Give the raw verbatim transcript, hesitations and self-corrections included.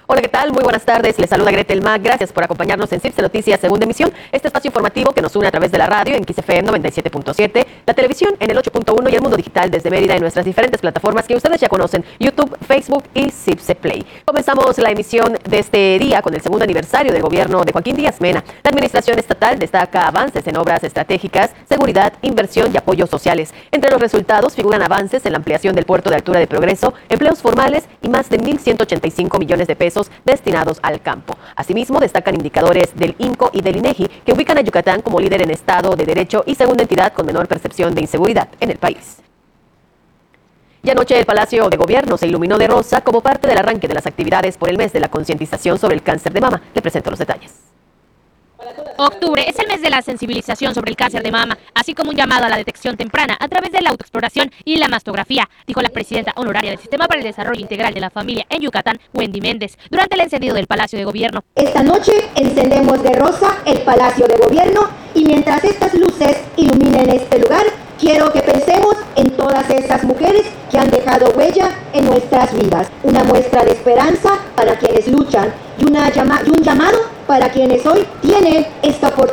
Hola, ¿qué tal? Muy buenas tardes. Les saluda Gretel Mac. Gracias por acompañarnos en CIPSE Noticias, segunda emisión. Este espacio informativo que nos une a través de la radio en Kiss F M noventa y siete punto siete, la televisión en el ocho punto uno y el mundo digital desde Mérida en nuestras diferentes plataformas que ustedes ya conocen, YouTube, Facebook y CIPSE Play. Comenzamos la emisión de este día con el segundo aniversario del gobierno de Joaquín Díaz Mena. La administración estatal destaca avances en obras estratégicas, seguridad, inversión y apoyos sociales. Entre los resultados figuran avances en la ampliación del puerto de Altura de Progreso, empleos formales y más de mil ciento ochenta y cinco millones de pesos destinados al campo. Asimismo, destacan indicadores del INCO y del INEGI que ubican a Yucatán como líder en Estado de Derecho y segunda entidad con menor percepción de inseguridad en el país. Y anoche el Palacio de Gobierno se iluminó de rosa como parte del arranque de las actividades por el mes de la concientización sobre el cáncer de mama. Le presento los detalles. Octubre es el mes de la sensibilización sobre el cáncer de mama, así como un llamado a la detección temprana a través de la autoexploración y la mastografía, dijo la presidenta honoraria del Sistema para el Desarrollo Integral de la Familia en Yucatán, Wendy Méndez, durante el encendido del Palacio de Gobierno. Esta noche encendemos de rosa el Palacio de Gobierno y mientras estas luces iluminen este lugar, quiero que pensemos en todas esas mujeres que han dejado huella en nuestras vidas. Una muestra de esperanza para quienes luchan y, una llama- y un llamado para quienes hoy tienen esta oportunidad.